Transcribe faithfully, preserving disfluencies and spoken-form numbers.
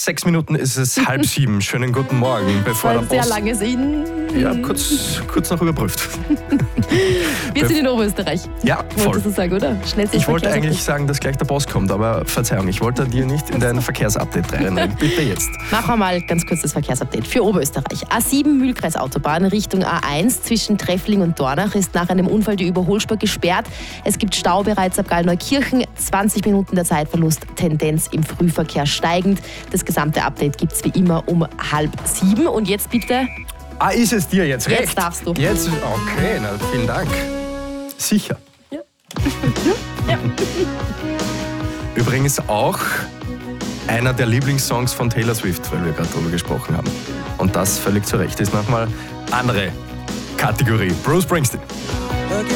sechs Minuten ist es halb sieben. Schönen guten Morgen. Bevor Ein der sehr Post... langes In. Ja, kurz, kurz noch überprüft. Wir sind in Oberösterreich. Ja, voll. Wolltest du sagen, oder? Schnellstes Ich wollte Verkehrsupdate. eigentlich sagen, dass gleich der Boss kommt, aber Verzeihung, ich wollte dir nicht in dein Verkehrsupdate rein. Bitte jetzt. Machen wir mal ganz kurz das Verkehrsupdate für Oberösterreich. A sieben Mühlkreisautobahn Richtung A eins zwischen Treffling und Dornach ist nach einem Unfall die Überholspur gesperrt. Es gibt Stau bereits ab Gallneukirchen. zwanzig Minuten der Zeitverlust, Tendenz im Frühverkehr steigend. Das gesamte Update gibt es wie immer um halb sieben. Und jetzt bitte... Ah, ist es dir jetzt recht? Jetzt darfst du. Jetzt, okay, na, vielen Dank. Sicher. Ja. ja. Übrigens auch einer der Lieblingssongs von Taylor Swift, weil wir gerade darüber gesprochen haben. Und das völlig zu Recht ist nochmal andere Kategorie. Bruce Springsteen.